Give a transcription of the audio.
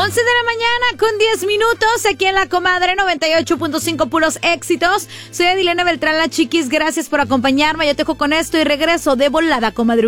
11 de la mañana con 10 minutos aquí en La Comadre 98.5 puros éxitos. Soy Adilena Beltrán, la Chiquis. Gracias por acompañarme. Yo te dejo con esto y regreso de volada, comadre.